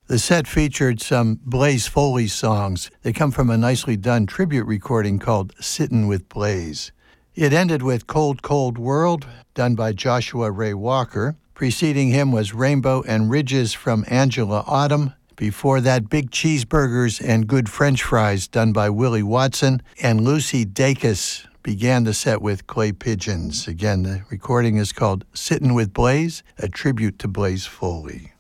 The set featured some Blaze Foley songs. They come from a nicely done tribute recording called Sittin' with Blaze. It ended with Cold, Cold World, done by Joshua Ray Walker. Preceding him was Rainbow and Ridges from Angela Autumn. Before that, Big Cheeseburgers and Good French Fries, done by Willie Watson. And Lucy Dacus began the set with Clay Pigeons. Again, the recording is called Sittin' with Blaze, a tribute to Blaze Foley.